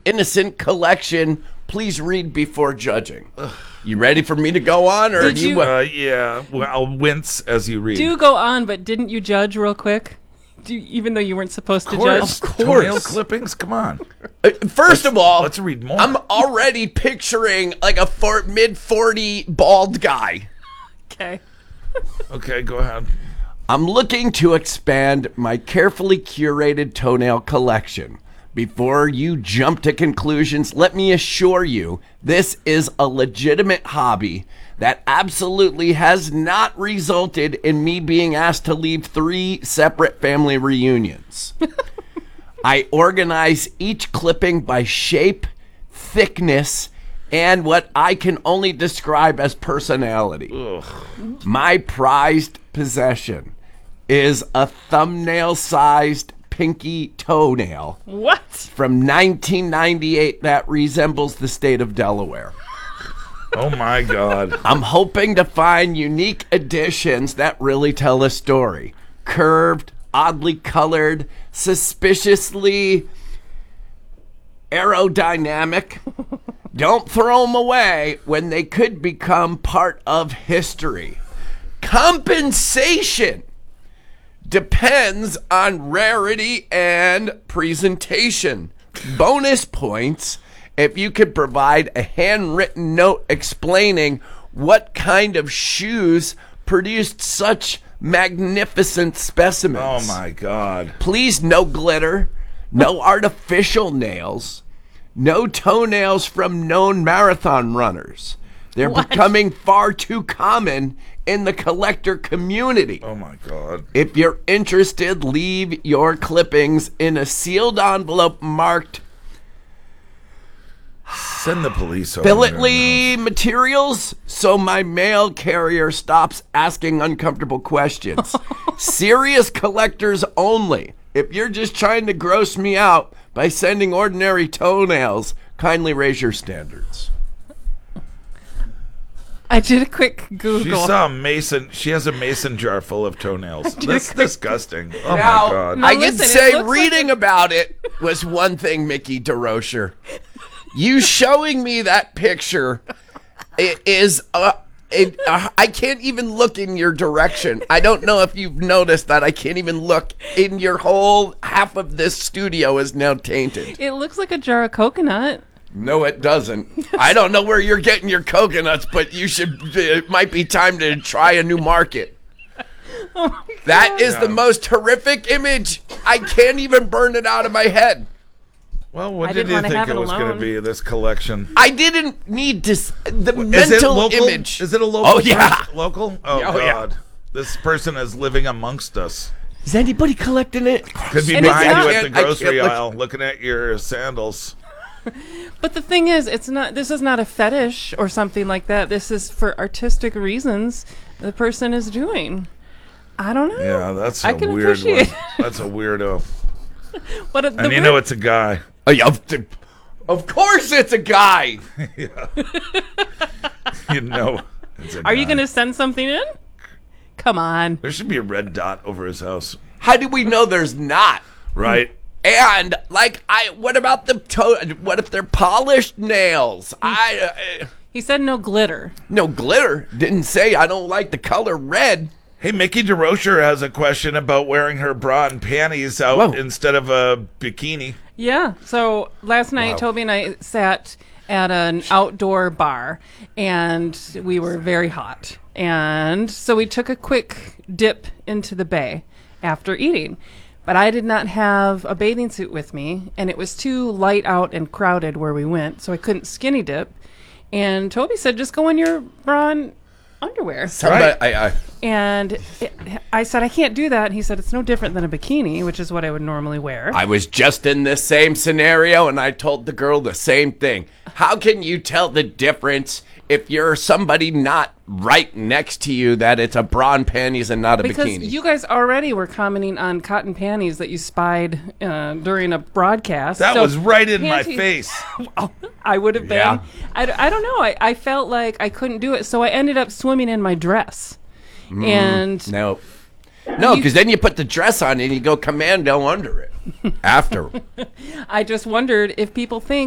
innocent collection. Please read before judging. You ready for me to go on? Or Did you? Yeah. Well, I'll wince as you read. Do go on, but didn't you judge real quick? Even though you weren't supposed to judge? Of course. Toenail clippings? Come on. First of all, let's read more. I'm already picturing like a mid-40 bald guy. Okay. Okay, go ahead. I'm looking to expand my carefully curated toenail collection. Before you jump to conclusions, let me assure you this is a legitimate hobby that absolutely has not resulted in me being asked to leave 3 separate family reunions. I organize each clipping by shape, thickness, and what I can only describe as personality. Ugh. My prized possession is a thumbnail-sized pinky toenail. What? From 1998 that resembles the state of Delaware. Oh my God. I'm hoping to find unique additions that really tell a story. Curved, oddly colored, suspiciously aerodynamic. Don't throw them away when they could become part of history. Compensation depends on rarity and presentation. Bonus points if you could provide a handwritten note explaining what kind of shoes produced such magnificent specimens. Oh my God. Please, no glitter, no artificial nails, no toenails from known marathon runners. They're becoming far too common in the collector community. Oh my God. If you're interested, leave your clippings in a sealed envelope marked Send the police over. Billetly materials so my mail carrier stops asking uncomfortable questions. Serious collectors only. If you're just trying to gross me out by sending ordinary toenails, kindly raise your standards. I did a quick Google. She saw a mason. She has a mason jar full of toenails. That's disgusting. Oh Now, my God. I listen, can it say looks reading about it was one thing, Mickey DeRocher. You showing me that picture is I can't even look in your direction. I don't know if you've noticed that I can't even look in your whole half of this studio is now tainted. It looks like a jar of coconut. No, it doesn't. I don't know where you're getting your coconuts, but it might be time to try a new market. That is the most horrific image. I can't even burn it out of my head. Well, what I did didn't you wanna think have it it was going to alone. be, this collection? I didn't need to. The Is it mental local? image. Is it a local? Oh, yeah. Local? Oh, Oh, yeah. God. This person is living amongst us. Is anybody collecting it? Could be And it's behind you not- at the I grocery can't look. aisle looking at your sandals. But the thing is, it's not. This is not a fetish or something like that. This is for artistic reasons. The person is doing. I don't know. Yeah, that's I a can weird one. appreciate. That's a weirdo. But And you know it's a guy. Oh, yeah, of course it's a guy. You know it's a Are you guy. going to send something in? Come on. There should be a red dot over his house. How do we know there's not? Right? And what about what if they're polished nails? He said no glitter. No glitter. Didn't say I don't like the color red. Hey, Mickey DeRocher has a question about wearing her bra and panties out Whoa. instead of a bikini. Yeah. So last night, Wow. Toby and I sat at an outdoor bar, and we were very hot. And so we took a quick dip into the bay after eating. But I did not have a bathing suit with me, and it was too light out and crowded where we went, so I couldn't skinny dip. And Toby said, just go in your bra and underwear. Right. And I said, I can't do that. And he said, it's no different than a bikini, which is what I would normally wear. I was just in this same scenario, and I told the girl the same thing. How can you tell the difference if you're somebody not right next to you that it's a bra and panties and not a Because bikini? you guys already were commenting on cotton panties that you spied during a broadcast. That So was right in my panties- face. I would have been. Yeah. I don't know. I felt like I couldn't do it, so I ended up swimming in my dress. And No, because then you put the dress on and you go commando under it after. I just wondered if people think